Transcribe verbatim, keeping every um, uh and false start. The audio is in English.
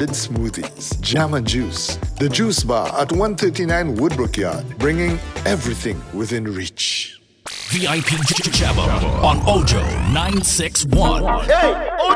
blended smoothies, jam and juice. The Juice Bar at one thirty-nine Woodbrook Yard, bringing everything within reach. V I P Jabba on Ojo nine six one. Hey!